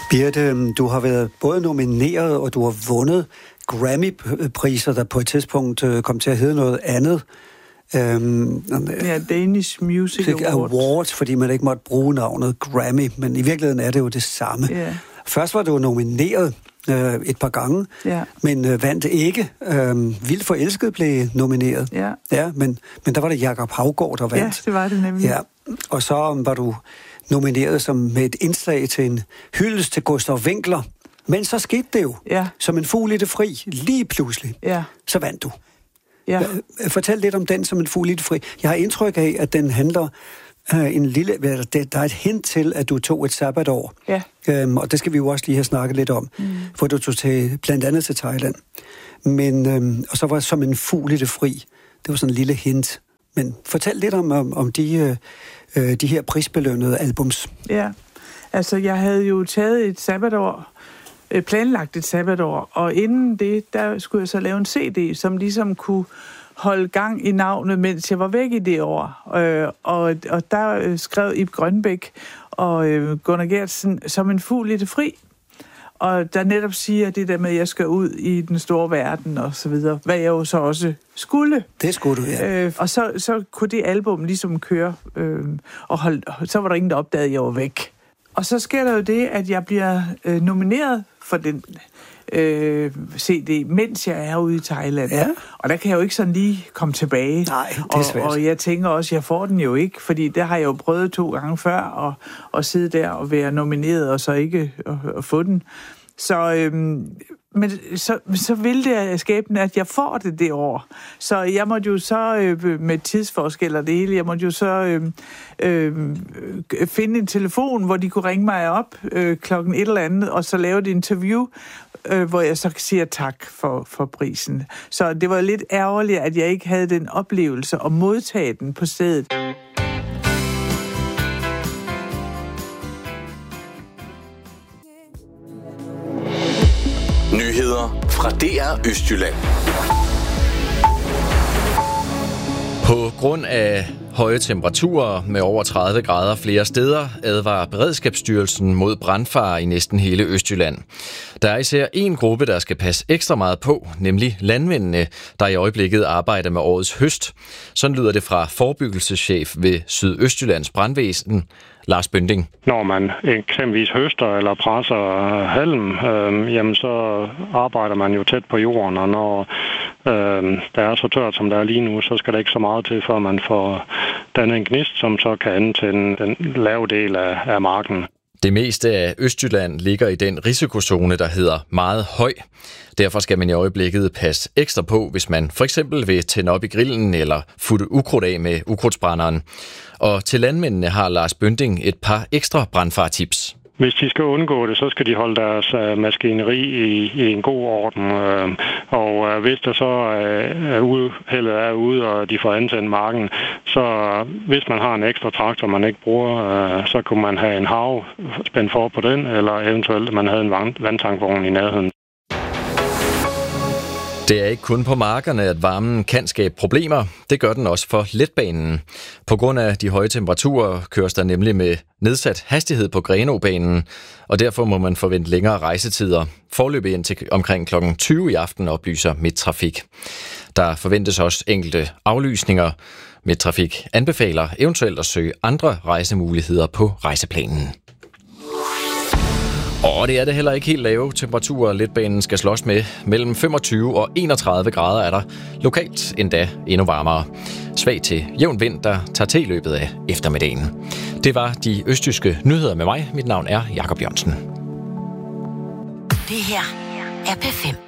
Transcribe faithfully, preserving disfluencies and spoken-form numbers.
Birte, du har været både nomineret, og du har vundet Grammy-priser, der på et tidspunkt kom til at hedde noget andet. Øhm, ja, Danish Music Awards. Awards, fordi man ikke måtte bruge navnet Grammy, men i virkeligheden er det jo det samme. Yeah. Først var du nomineret øh, et par gange, yeah. men øh, vandt ikke. Øh, Vildt forelsket blev nomineret. Yeah. Ja, men, men der var det Jakob Haugaard, der vandt. Ja, det var det nemlig. Ja. Og så var du nomineret som med et indslag til en hyldest til Gustav Winckler. Men så skete det jo. Ja. Som en fugl i det fri, lige pludselig. Ja. Så vandt du. Ja. Fortæl lidt om den som en fugl i det fri. Jeg har indtryk af, at den handler øh, en lille... Der er et hint til, at du tog et sabbatår. Ja. Øhm, og det skal vi jo også lige have snakket lidt om. Mm. For du tog til, blandt andet til Thailand. Men, øhm, og så var det som en fugl i det fri. Det var sådan en lille hint. Men fortæl lidt om, om, om de, øh, de her prisbelønnede albums. Ja, altså jeg havde jo taget et sabbatår, planlagt et sabbatår, og inden det, der skulle jeg så lave en C D, som ligesom kunne holde gang i navnet, mens jeg var væk i det år. Øh, og, og der skrev Ib Grønbæk og øh, Gunnar Gertsen som en fugl i det fri. Og der netop siger det der med, at jeg skal ud i den store verden og så videre, hvad jeg jo så også skulle. Det skulle du, ja. Øh, og så, så kunne det album ligesom køre, øh, og hold, så var der ingen, der opdagede, at jeg var væk. Og så sker der jo det, at jeg bliver øh, nomineret for den øh, C D, mens jeg er ude i Thailand. Ja. Og der kan jeg jo ikke sådan lige komme tilbage. Nej, det er svært. Og, og jeg tænker også, at jeg får den jo ikke, fordi det har jeg jo prøvet to gange før, at, at sidde der og være nomineret, og så ikke at, at få den. Så, øhm, men så, så vil det skæbnen, at jeg får det det år. Så jeg måtte jo så, øh, med tidsforskel og det hele, jeg måtte jo så øh, øh, finde en telefon, hvor de kunne ringe mig op øh, klokken et eller andet, og så lave et interview, øh, hvor jeg så siger tak for, for prisen. Så det var lidt ærgerligt, at jeg ikke havde den oplevelse at modtage den på stedet. Nyheder fra D R Østjylland. På grund af høje temperaturer med over tredive grader flere steder, advarer Beredskabsstyrelsen mod brandfare i næsten hele Østjylland. Der er især en gruppe, der skal passe ekstra meget på, nemlig landmændene, der i øjeblikket arbejder med årets høst. Sådan lyder det fra forebyggelseschef ved Sydøstjyllands Brandvæsen, Lars Bønding. Når man eksempelvis høster eller presser halm, øh, jamen så arbejder man jo tæt på jorden, og når øh, der er så tørt, som der er lige nu, så skal der ikke så meget til, før man får dannet en gnist, som så kan antænde den lave del af, af marken. Det meste af Østjylland ligger i den risikozone, der hedder meget høj. Derfor skal man i øjeblikket passe ekstra på, hvis man for eksempel vil tænde op i grillen eller futte ukrudt af med ukrudtsbrænderen. Og til landmændene har Lars Bønding et par ekstra brandfartips. Hvis de skal undgå det, så skal de holde deres uh, maskineri i, i en god orden. Uh, og uh, hvis der så uh, er uheldet er ude, og de får antændt marken, så uh, hvis man har en ekstra traktor, man ikke bruger, uh, så kunne man have en hav spændt for på den, eller eventuelt man havde en vand, vandtankvogn i nærheden. Det er ikke kun på markerne, at varmen kan skabe problemer. Det gør den også for letbanen. På grund af de høje temperaturer køres der nemlig med nedsat hastighed på Grenaabanen, og derfor må man forvente længere rejsetider. Forløbig indtil omkring klokken tyve i aften, oplyser Midttrafik. Der forventes også enkelte aflysninger. Midttrafik anbefaler eventuelt at søge andre rejsemuligheder på rejseplanen. Og det er det heller ikke helt lave temperaturer, letbanen skal slås med. Mellem femogtyve og enogtredive grader er der lokalt endda endnu varmere. Svag til jævn vind, der tager til i løbet af eftermiddagen. Det var de østjyske nyheder med mig. Mit navn er Jakob Jørgensen. Det her er P fem.